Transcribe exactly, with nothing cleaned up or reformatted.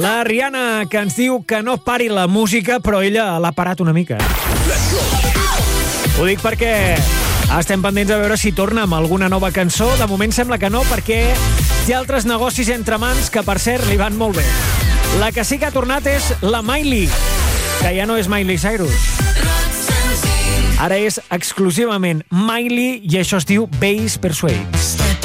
La Rihanna, que ens diu que no pari la música, però ella l'ha parat una mica. Ho dic perquè estem pendents a veure si torna amb alguna nova cançó. De moment sembla que no, perquè hi ha altres negocis entre mans que, per cert, li van molt bé. La que sí que ha tornat és la Miley, que ja no és Miley Cyrus. Ara és exclusivament Miley i això es diu Bass Persuades.